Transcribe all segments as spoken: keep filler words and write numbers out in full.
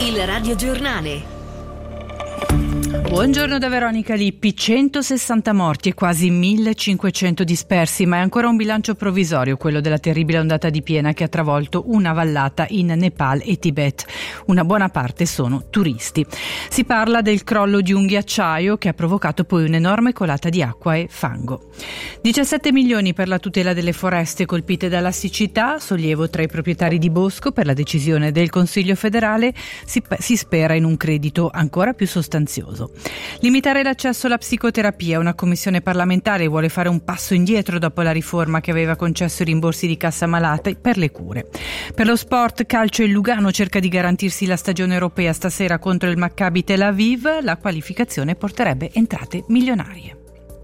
Il radiogiornale. Buongiorno da Veronica Lippi. centosessanta morti e quasi millecinquecento dispersi, ma è ancora un bilancio provvisorio quello della terribile ondata di piena che ha travolto una vallata in Nepal e Tibet. Una buona parte sono turisti. Si parla del crollo di un ghiacciaio che ha provocato poi un'enorme colata di acqua e fango. diciassette milioni per la tutela delle foreste colpite dalla siccità, sollievo tra i proprietari di bosco per la decisione del Consiglio federale, si, si spera in un credito ancora più sostanzioso. Limitare l'accesso alla psicoterapia. Una commissione parlamentare vuole fare un passo indietro dopo la riforma che aveva concesso i rimborsi di cassa malati per le cure. Per lo sport calcio, il Lugano cerca di garantirsi la stagione europea stasera contro il Maccabi Tel Aviv. La qualificazione porterebbe entrate milionarie.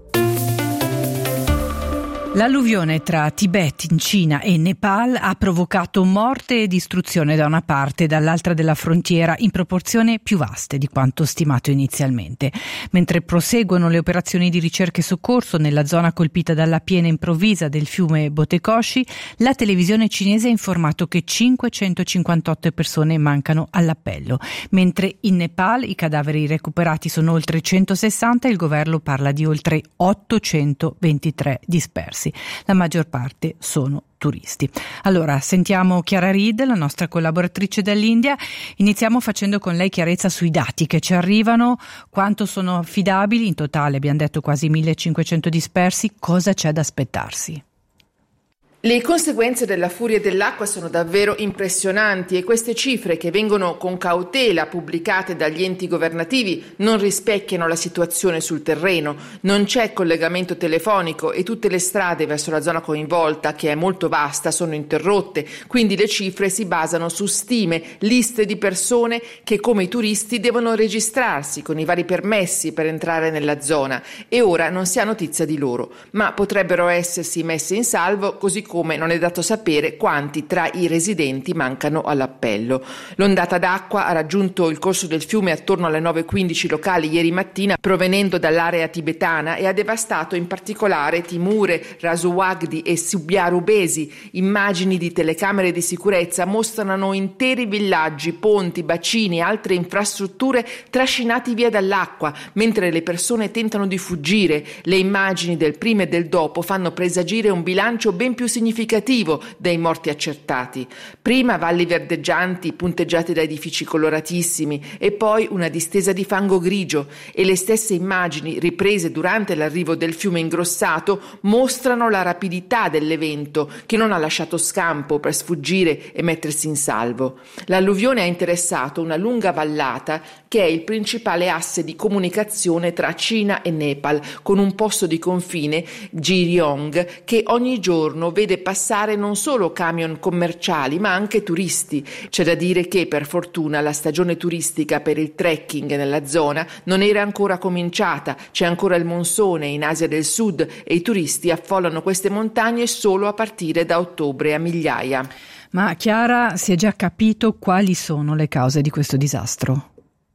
L'alluvione tra Tibet in Cina e Nepal ha provocato morte e distruzione da una parte e dall'altra della frontiera in proporzioni più vaste di quanto stimato inizialmente. Mentre proseguono le operazioni di ricerca e soccorso nella zona colpita dalla piena improvvisa del fiume Botekoshi, la televisione cinese ha informato che cinquecentocinquantotto persone mancano all'appello. Mentre in Nepal i cadaveri recuperati sono oltre centosessanta e il governo parla di oltre ottocentoventitré dispersi. La maggior parte sono turisti. Allora, sentiamo Chiara Reed, la nostra collaboratrice dall'India. Iniziamo facendo con lei chiarezza sui dati che ci arrivano, quanto sono affidabili. In totale abbiamo detto quasi millecinquecento dispersi. Cosa c'è da aspettarsi? Le conseguenze della furia dell'acqua sono davvero impressionanti e queste cifre, che vengono con cautela pubblicate dagli enti governativi, non rispecchiano la situazione sul terreno. Non c'è collegamento telefonico e tutte le strade verso la zona coinvolta, che è molto vasta, sono interrotte, quindi le cifre si basano su stime, liste di persone che come i turisti devono registrarsi con i vari permessi per entrare nella zona e ora non si ha notizia di loro, ma potrebbero essersi messi in salvo, così come non è dato sapere quanti tra i residenti mancano all'appello. L'ondata d'acqua ha raggiunto il corso del fiume attorno alle nove e quindici locali ieri mattina, provenendo dall'area tibetana, e ha devastato in particolare Timure, Rasuwagdi e Subiarubesi. Immagini di telecamere di sicurezza mostrano interi villaggi, ponti, bacini e altre infrastrutture trascinati via dall'acqua, mentre le persone tentano di fuggire. Le immagini del prima e del dopo fanno presagire un bilancio ben più significativo significativo dei morti accertati. Prima valli verdeggianti punteggiate da edifici coloratissimi e poi una distesa di fango grigio, e le stesse immagini riprese durante l'arrivo del fiume ingrossato mostrano la rapidità dell'evento, che non ha lasciato scampo per sfuggire e mettersi in salvo. L'alluvione ha interessato una lunga vallata che è il principale asse di comunicazione tra Cina e Nepal, con un posto di confine, Jiryong, che ogni giorno vede passare non solo camion commerciali ma anche turisti. C'è da dire che per fortuna la stagione turistica per il trekking nella zona non era ancora cominciata, c'è ancora il monsone in Asia del Sud e i turisti affollano queste montagne solo a partire da ottobre a migliaia. Ma Chiara, si è già capito quali sono le cause di questo disastro?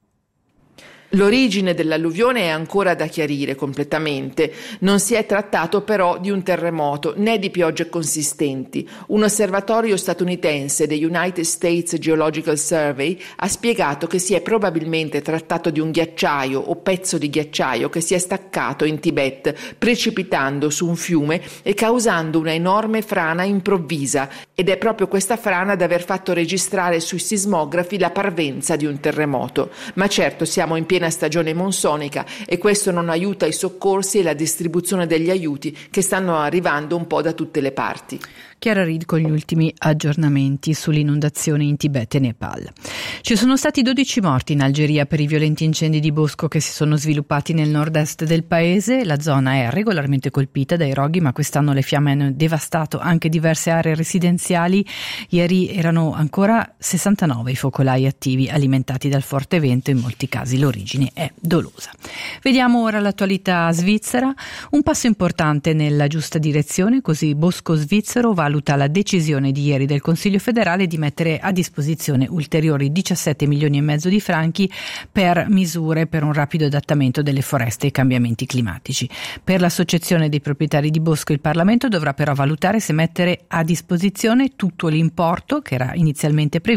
L'origine dell'alluvione è ancora da chiarire completamente. Non si è trattato però di un terremoto né di piogge consistenti. Un osservatorio statunitense, the United States Geological Survey, ha spiegato che si è probabilmente trattato di un ghiacciaio o pezzo di ghiacciaio che si è staccato in Tibet, precipitando su un fiume e causando una enorme frana improvvisa. Ed è proprio questa frana ad aver fatto registrare sui sismografi la parvenza di un terremoto. Ma certo, siamo in piena stagione monsonica e questo non aiuta i soccorsi e la distribuzione degli aiuti che stanno arrivando un po' da tutte le parti. Chiara Reed con gli ultimi aggiornamenti sulle inondazioni in Tibet e Nepal. Ci sono stati dodici morti in Algeria per i violenti incendi di bosco che si sono sviluppati nel nord-est del paese. La zona è regolarmente colpita dai roghi, ma quest'anno le fiamme hanno devastato anche diverse aree residenziali. Ieri erano ancora sessantanove i focolai attivi alimentati dal forte vento, in molti casi l'origine è dolosa. Vediamo ora l'attualità svizzera. Un passo importante nella giusta direzione, così Bosco Svizzero valuta la decisione di ieri del Consiglio federale di mettere a disposizione ulteriori diciassette milioni e mezzo di franchi per misure per un rapido adattamento delle foreste ai cambiamenti climatici. Per l'associazione dei proprietari di bosco il Parlamento dovrà però valutare se mettere a disposizione tutto l'importo che era inizialmente previsto